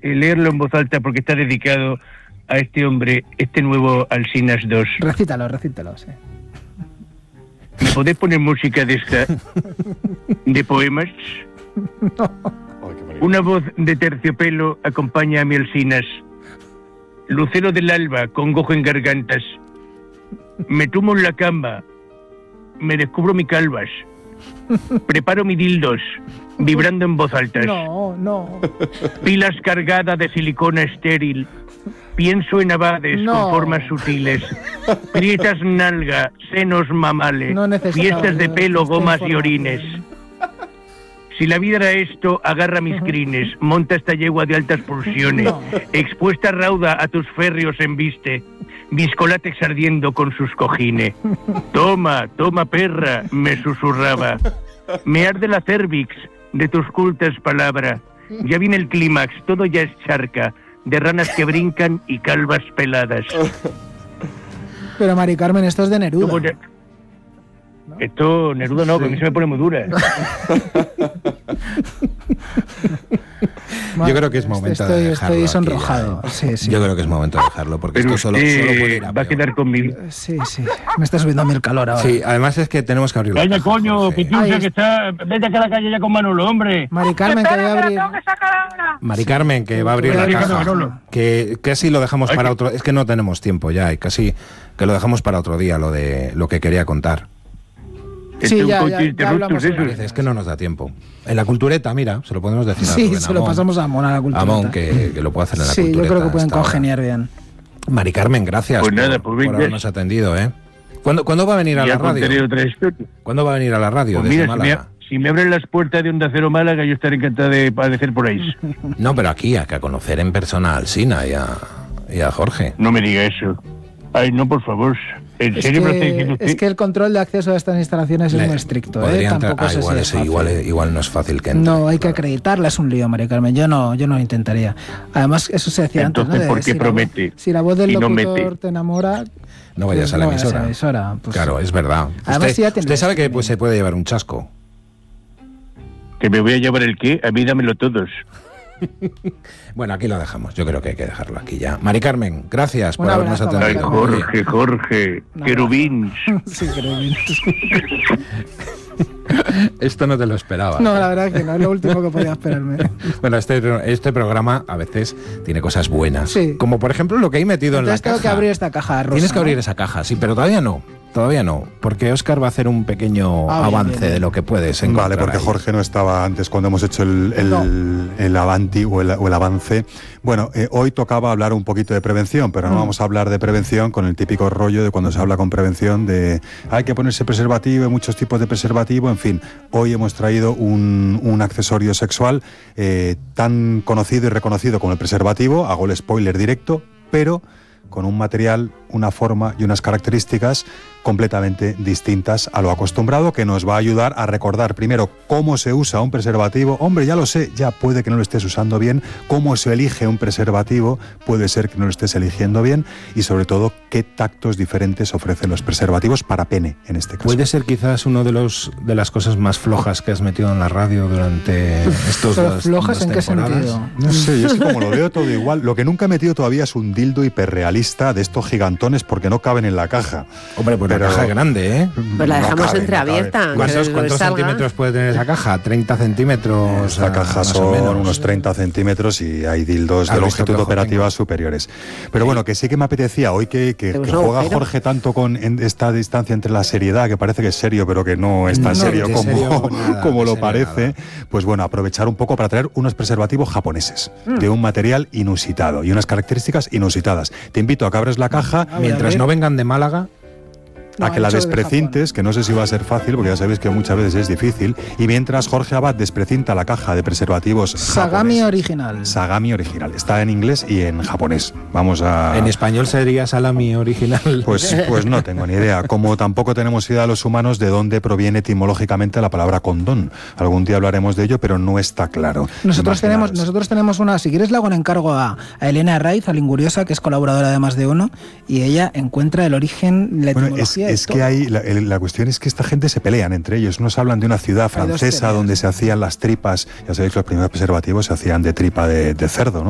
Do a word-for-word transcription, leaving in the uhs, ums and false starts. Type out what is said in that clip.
eh, leerlo en voz alta porque está dedicado a este hombre, este nuevo Alsinas dos. Recítalo, recítalo, sí. ¿Me podés poner música de esta? ¿De poemas? No. Una voz de terciopelo acompaña a mi Alsinas. Lucero del alba, congojo en gargantas. Me tumbo en la cama. Me descubro mi calvas. Preparo mi dildos, vibrando en voz alta. No, no. Pilas cargadas de silicona estéril. Pienso en abades No. con formas sutiles. Prietas nalga, senos mamales. No necesitaba Fiestas de yo pelo, esta gomas y información. orines. Si la vida era esto, agarra mis crines, monta esta yegua de altas pulsiones, No. expuesta rauda a tus férreos embiste, viscolátex ardiendo con sus cojines. Toma, toma perra, me susurraba. Me arde la cervix de tus cultas palabras. Ya viene el clímax, todo ya es charca, de ranas que brincan y calvas peladas. Pero Mari Carmen, esto es de Neruda. ¿Cómo ya? Esto, Neruda no, que a mí se me pone muy dura. Yo creo que es momento estoy, de dejarlo. Estoy aquí sonrojado. ya, ¿eh? Sí, sí. Yo creo que es momento de dejarlo, porque Pero esto solo, usted solo puede ir a va a peor. quedar conmigo. Sí, sí. Me está subiendo a mí el calor ahora. Sí, además es que tenemos que abrir la Venga, caja, coño, Jorge. Pitiusa, Ay, que está... Vete acá a la calle ya con Manolo, hombre. Mari Carmen, que voy a abrir. Mari Carmen, que va a abrir Voy a la abrir caja. Manolo. Que casi lo dejamos Ay, para que- otro... Es que no tenemos tiempo ya, y casi que lo dejamos para otro día, lo de lo que quería contar. Sí, Este ya, un ya, coche ya interruptus hablamos de otra esos. vez. Es que no nos da tiempo. En la cultureta, mira, se lo podemos decir a Sí, Rubén se lo Amón. pasamos a Amón, a la cultura. Amón, que, que lo puede hacer en la Sí, yo cultureta. creo que pueden hasta ahora. congeniar bien. Mari Carmen, gracias Pues nada, por, pues por venga. habernos atendido, ¿eh? ¿Cuándo, ¿Cuándo va a venir a Ya la radio? contaré otra historia. ¿Cuándo va a venir a la radio Pues desde mira, si me, Málaga? si me abren las puertas de Onda Cero Málaga, yo estaré encantado de aparecer por ahí. No, pero aquí, a que a conocer en persona a Alsina y a, y a Jorge. No me diga eso. Ay, no, por favor. ¿En Es serio me lo está que, diciendo usted? es que el control de acceso a estas instalaciones Le- es muy estricto, ¿eh? podría entrar- Tampoco ah, sé igual, si es ese fácil. igual, igual no es fácil que entre. No, hay que claro. acreditarla, es un lío, Mari Carmen. Yo no, yo no lo intentaría. Además, eso se decía antes, ¿no? Entonces, De ¿por qué si la promete voz- si la voz del y no locutor mete? te enamora, No vayas pues a la no vayas emisora. a la emisora, pues- Claro, es verdad. Además, usted sí, ya tiene usted sabe que streaming. pues, se puede llevar un chasco. que me voy a llevar el qué? A mí dámelo todos. Bueno, aquí lo dejamos. Yo creo que hay que dejarlo aquí ya. Mari Carmen, gracias por Un habernos abrazo, Ay, atendido. Mari Jorge, Jorge, No, querubín. Sí, creo que- Esto no te lo esperaba. No, la verdad que no, es lo último que podía esperarme. Bueno, este, este programa a veces tiene cosas buenas. Sí. Como por ejemplo lo que he metido Entonces en la tengo caja. que abrir esta caja rosa. Tienes que abrir ¿no? esa caja, sí, pero todavía no. Todavía no, porque Óscar va a hacer un pequeño Ah, bien, avance bien, bien. de lo que puedes encontrar. Vale, porque ahí. Jorge no estaba antes cuando hemos hecho el, el, No. el avanti o el, o el avance. Bueno, eh, hoy tocaba hablar un poquito de prevención, pero no Mm. vamos a hablar de prevención con el típico rollo de cuando se habla con prevención de hay que ponerse preservativo, hay muchos tipos de preservativo, en fin. Hoy hemos traído un, un accesorio sexual eh, tan conocido y reconocido como el preservativo, hago el spoiler directo, pero con un material, una forma y unas características completamente distintas a lo acostumbrado, que nos va a ayudar a recordar primero cómo se usa un preservativo. Hombre, ya lo sé, ya puede que no lo estés usando bien. Cómo se elige un preservativo, puede ser que no lo estés eligiendo bien. Y sobre todo, qué tactos diferentes ofrecen los preservativos para pene, en este caso. Puede ser quizás uno de los de las cosas más flojas que has metido en la radio durante estos Pero dos flojas, dos ¿en qué temporadas. sentido? No sé, yo es que como lo veo todo igual, lo que nunca he metido todavía es un dildo hiperrealista de estos gigantones porque no caben en la caja. Hombre, pues Pero- la caja es grande, ¿eh? Pues la No dejamos cabe, no entreabierta. cabe. que ¿Cuántos, le cuántos salga. centímetros puede tener esa caja? ¿treinta centímetros? Esta ah, caja más o son menos. unos treinta centímetros y hay dildos ¿Has de visto longitud qué ojo operativa tengo? superiores. Pero bueno, que sí que me apetecía hoy que, que, Tenemos que un juega agujero. Jorge tanto con en esta distancia entre la seriedad, que parece que es serio, pero que no es tan No, serio de como, serio nada, como de lo serio parece. nada. Pues bueno, aprovechar un poco para traer unos preservativos japoneses, Mm. de un material inusitado y unas características inusitadas. Te invito a que abres la caja, A ver, Mientras a ver. no vengan de Málaga, No, a que la eso de desprecintes, que no sé si va a ser fácil, porque ya sabéis que muchas veces es difícil. Y mientras Jorge Abad desprecinta la caja de preservativos Sagami japonés- original. Sagami original. Está en inglés y en japonés. Vamos a... en español sería salami original. Pues, pues no tengo ni idea. Como tampoco tenemos idea los humanos de dónde proviene etimológicamente la palabra condón. Algún día hablaremos de ello, pero no está claro. Nosotros tenemos, Imaginaros. nosotros tenemos una, si quieres le hago un encargo a, a Elena Raiz, a Linguriosa, que es colaboradora de Más de Uno, y ella encuentra el origen, la Bueno, es, etimología de es que todo. hay, la, el- la cuestión es que esta gente se pelean entre ellos. Unos hablan de una ciudad Hay dos francesa teorías. donde se hacían las tripas. Ya sabéis que los primeros preservativos se hacían de tripa de, de cerdo, ¿no?